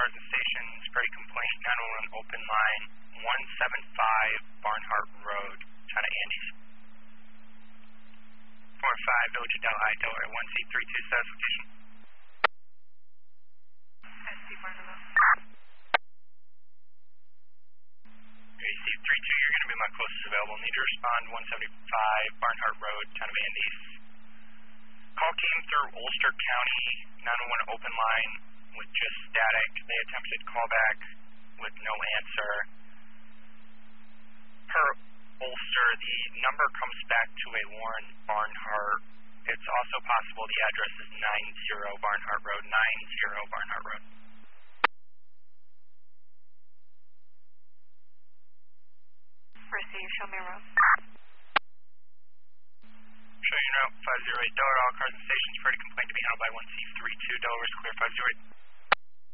cars and stations, Freddy complaint, 911 open line, 175 Barnhart Road, China Andes. 45 Village of Delhi, Delaware, 1C32 status location. AC32, you're going to be my closest available. Need to respond, 175 Barnhart Road, Town of Andes. Call came through Ulster County, 911 open line with just static. They attempted callback with no answer. Per Ulster, the number comes back to a Warren Barnhart. It's also possible the address is 90 Barnhart Road, 90 Barnhart Road. Receive, show me route. Show you route 508 Delaware, all cars and stations, Freddy complaint to be handled by 1C32 Delaware, clear 508.